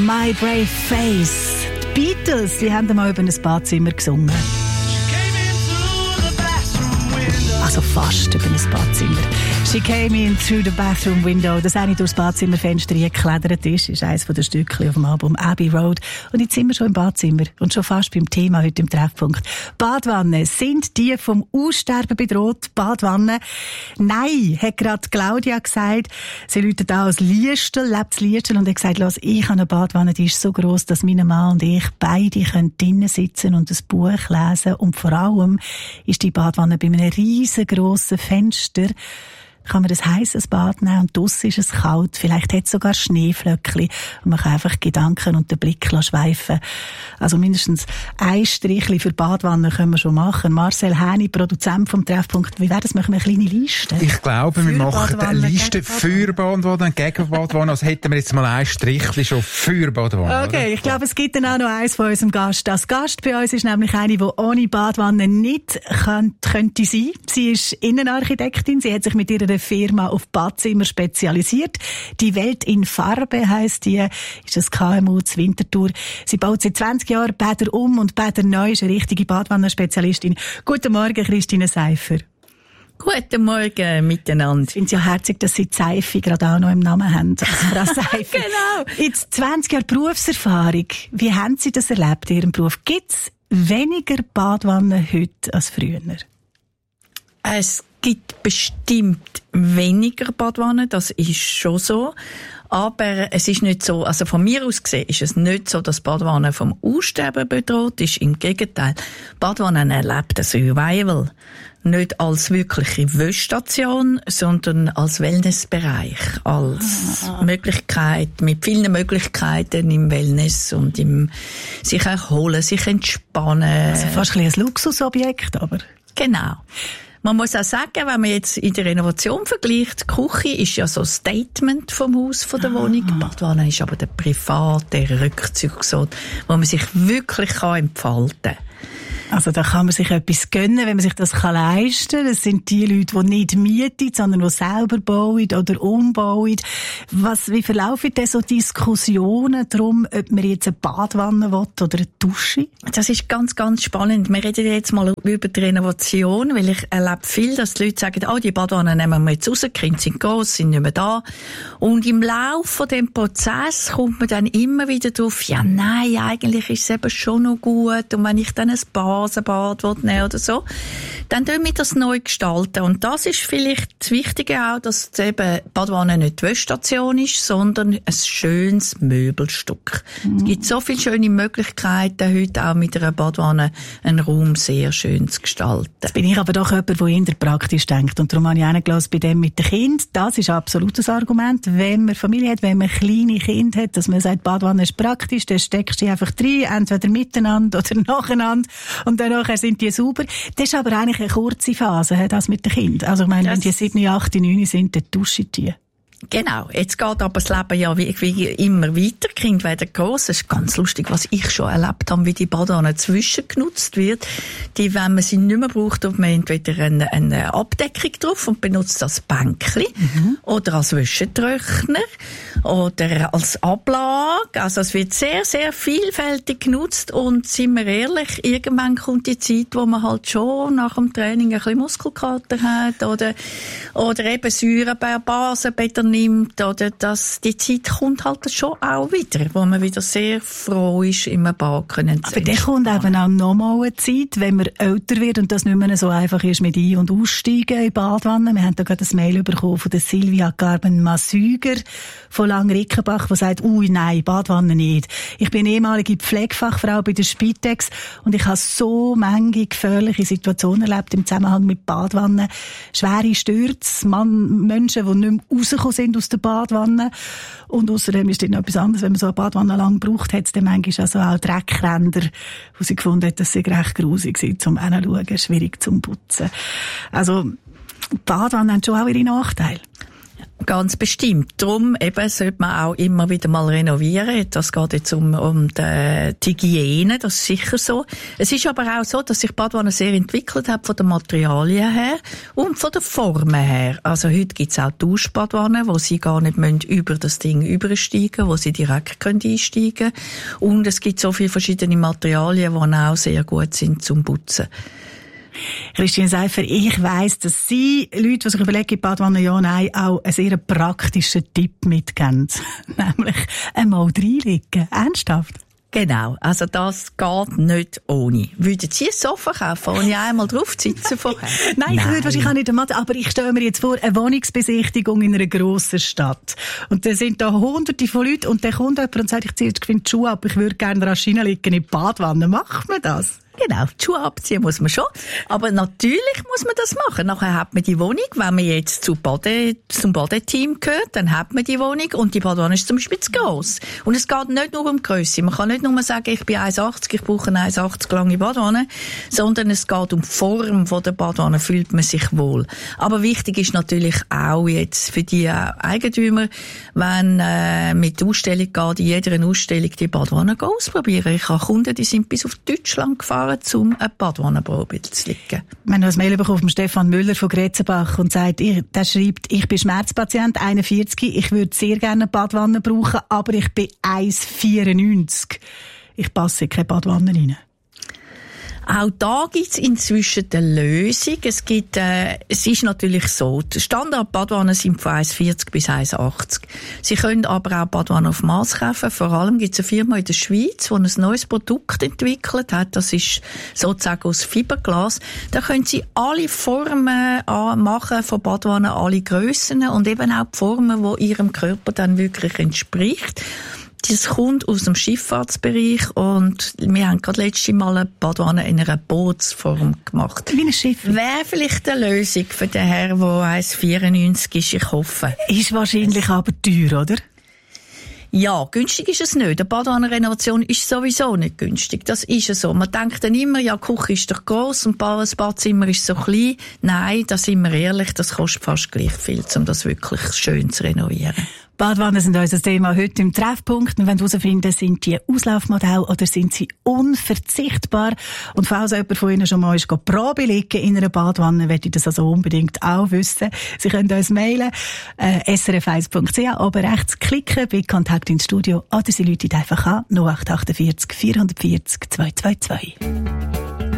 My Brave Face. Die Beatles, die haben mal über ein Badzimmer gesungen. Also fast über ein Badzimmer. She came in through the bathroom window. Dass eine durchs Badzimmerfenster geklettert ist eines der Stückchen auf dem Album Abbey Road. Und jetzt sind wir schon im Badzimmer und schon fast beim Thema heute im Treffpunkt. Badwannen, sind die vom Aussterben bedroht? Badwannen? Nein, hat gerade Claudia gesagt. Sie läutet auch als Liestel, lebt das Liestel und hat gesagt, lass, ich habe eine Badwanne, die ist so gross, dass meine Mann und ich beide können drinnen sitzen und ein Buch lesen. Und vor allem ist die Badwanne bei einem riesengroßen Fenster. Kann man ein heisses Bad nehmen und draussen ist es kalt. Vielleicht hat es sogar Schneeflöckchen und man kann einfach Gedanken und den Blick schweifen. Also mindestens ein Strichli für Badwannen können wir schon machen. Marcel Häni, Produzent vom Treffpunkt. Wie wäre das? Machen wir eine kleine Liste? Ich glaube, wir machen eine Liste für Badwannen und gegen Badwannen. Also hätten wir jetzt mal ein Strichli schon für Badwannen. Okay, oder? Ich glaube, es gibt dann auch noch eins von unserem Gast. Das Gast bei uns ist nämlich eine, die ohne Badwanne nicht könnte sein. Sie ist Innenarchitektin. Sie hat sich mit ihrer Firma auf Badzimmer spezialisiert. Die Welt in Farbe heisst die, ist das KMU zu Winterthur. Sie baut seit 20 Jahren Bäder um und Bäder neu, ist eine richtige Badwannenspezialistin. Guten Morgen, Christine Seifer. Guten Morgen miteinander. Ich finde es ja herzig, dass Sie Seife gerade auch noch im Namen haben. Also Frau Seifer. Genau. Jetzt 20 Jahre Berufserfahrung. Wie haben Sie das erlebt in Ihrem Beruf? Gibt es weniger Badwannen heute als früher? Es gibt bestimmt weniger Badwannen, das ist schon so. Aber es ist nicht so, also von mir aus gesehen ist es nicht so, dass Badwannen vom Aussterben bedroht ist. Im Gegenteil. Badwannen erlebt ein Revival. Nicht als wirkliche Wäschstation, sondern als Wellnessbereich. Als Möglichkeit, mit vielen Möglichkeiten im Wellness und im sich erholen, sich entspannen. Also fast ein Luxusobjekt, aber. Genau. Man muss auch sagen, wenn man jetzt in der Renovation vergleicht, die Küche ist ja so ein Statement vom Haus, von der Wohnung. Die Badwanne ist aber der private Rückzugsort, wo man sich wirklich entfalten kann. Also da kann man sich etwas gönnen, wenn man sich das leisten kann. Das sind die Leute, die nicht mieten, sondern die selber bauen oder umbauen. Wie verlaufen denn so Diskussionen darum, ob man jetzt eine Badwanne will oder eine Dusche? Das ist ganz, ganz spannend. Wir reden jetzt mal über die Renovation, weil ich erlebe viel, dass die Leute sagen, die Badwanne nehmen wir jetzt raus, die Kinder sind gross, sind nicht mehr da. Und im Laufe von dem Prozess kommt man dann immer wieder drauf, ja nein, eigentlich ist es eben schon noch gut. Und wenn ich dann ein Bad nehmen oder so, dann tun wir das neu gestalten. Und das ist vielleicht das Wichtige auch, dass eben Badwanne nicht die Wäschstation ist, sondern ein schönes Möbelstück. Es gibt so viele schöne Möglichkeiten, heute auch mit einer Badwanne einen Raum sehr schön zu gestalten. Jetzt bin ich aber doch jemand, der eher praktisch denkt. Und darum habe ich reingelassen bei dem mit den Kindern. Das ist absolut ein Argument. Wenn man Familie hat, wenn man kleine Kinder hat, dass man sagt, Badwanne ist praktisch, dann steckst du die einfach rein, entweder miteinander oder nacheinander. Und dann nachher sind die sauber. Das ist aber eigentlich eine kurze Phase, das mit den Kindern. Also ich meine, wenn die 7, 8, 9 sind, dann duschen die. Genau. Jetzt geht aber das Leben ja wie immer weiter. Die Kinder werden gross. Es ist ganz lustig, was ich schon erlebt habe, wie die Badwanne zwischengenutzt wird. Wenn man sie nicht mehr braucht, hat man entweder eine Abdeckung drauf und benutzt das Bänkchen oder als Wäschetrockner oder als Ablage. Also es wird sehr, sehr vielfältig genutzt und sind wir ehrlich, irgendwann kommt die Zeit, wo man halt schon nach dem Training ein bisschen Muskelkater hat oder eben Säurebasenbeton nimmt, oder die Zeit kommt halt schon auch wieder, wo man wieder sehr froh ist, im Bad können zu Aber dann kommt eben auch nochmal eine Zeit, wenn man älter wird und das nicht mehr so einfach ist mit Ein- und Aussteigen in Badwannen. Wir haben da gerade ein Mail bekommen von der Silvia Garben-Masüger von Langrickenbach, die sagt, nein, Badwanne nicht. Ich bin ehemalige Pflegefachfrau bei der Spitex und ich habe so manche gefährliche Situationen erlebt im Zusammenhang mit Badwannen. Schwere Stürze, Menschen, die nicht mehr rausgekommen sind aus der Badwanne. Und außerdem ist dann noch etwas anderes, wenn man so eine Badwanne lang braucht, hat es dann manchmal also auch Dreckränder, wo sie gefunden hat, dass sie recht grusig sind zum Hinschauen, schwierig zum Putzen. Also, Badwannen haben schon auch ihre Nachteile. Ganz bestimmt. Darum eben sollte man auch immer wieder mal renovieren. Das geht jetzt um die Hygiene, das ist sicher so. Es ist aber auch so, dass sich Badwanne sehr entwickelt hat von den Materialien her und von den Formen her. Also heute gibt's auch Duschbadwannen, wo sie gar nicht über das Ding übersteigen, wo sie direkt einsteigen können. Und es gibt so viele verschiedene Materialien, die auch sehr gut sind zum Putzen. Christine Seifer, ich weiss, dass Sie, Leute, die sich überlegen, Badwanne ja, nein, auch einen sehr praktischen Tipp mitgeben. Nämlich einmal reinlegen. Ernsthaft? Genau, also das geht nicht ohne. Würden Sie ein Sofa kaufen, ohne einmal drauf zu sitzen vorher? Nein, ich würde wahrscheinlich auch nicht machen, aber ich stelle mir jetzt vor, eine Wohnungsbesichtigung in einer grossen Stadt. Und da sind da hunderte von Leuten und dann kommt jemand und sagt, ich ziehe jetzt die Schuhe ab, ich würde gerne rasch hineinlegen in die Badwanne. Macht man das? Genau, die Schuhe abziehen muss man schon. Aber natürlich muss man das machen. Nachher hat man die Wohnung. Wenn man jetzt zum Badeteam gehört, dann hat man die Wohnung. Und die Badwanne ist zum Beispiel zu gross. Und es geht nicht nur um die Grösse. Man kann nicht nur sagen, ich bin 1,80, ich brauche eine 1,80 lange Badwanne. Sondern es geht um die Form von der Badwanne. Fühlt man sich wohl. Aber wichtig ist natürlich auch jetzt für die Eigentümer, wenn mit der Ausstellung geht, in jeder Ausstellung die Badwanne ausprobieren. Ich habe Kunden, die sind bis auf Deutschland gefahren, um eine Badwannenprobe zu legen. Wir haben noch ein Mail bekommen von Stefan Müller von Gretzenbach und sagt, der schreibt, ich bin Schmerzpatient, 41, ich würde sehr gerne eine Badwanne brauchen, aber ich bin 1,94. Ich passe keine Badwanne rein. Auch da gibt's inzwischen eine Lösung. Es ist natürlich so, die Standard-Badwannen sind von 1,40 bis 1,80. Sie können aber auch Badwannen auf Maß kaufen. Vor allem gibt's eine Firma in der Schweiz, die ein neues Produkt entwickelt hat. Das ist sozusagen aus Fiberglas. Da können Sie alle Formen machen von Badwannen, alle Grössen und eben auch die Formen, die Ihrem Körper dann wirklich entspricht. Das kommt aus dem Schifffahrtsbereich und wir haben gerade letztes Mal eine Badwanne in einer Bootsform gemacht. Wie ein Schiff. Wäre vielleicht eine Lösung für den Herrn, der 1,94 ist, ich hoffe. Ist wahrscheinlich aber teuer, oder? Ja, günstig ist es nicht. Eine Badwannenrenovation ist sowieso nicht günstig. Das ist ja so. Man denkt dann immer, ja, die Küche ist doch gross und das Badzimmer ist so klein. Nein, da sind wir ehrlich, das kostet fast gleich viel, um das wirklich schön zu renovieren. Badwannen sind unser Thema heute im Treffpunkt. Wir wollen herausfinden, sind die Auslaufmodelle oder sind sie unverzichtbar? Und falls jemand von Ihnen schon mal Probe legen in einer Badwanne, möchte ich das also unbedingt auch wissen. Sie können uns mailen, srf1.ch, oben rechts klicken bei Kontakt ins Studio oder Sie rufen einfach an 0848 440 222.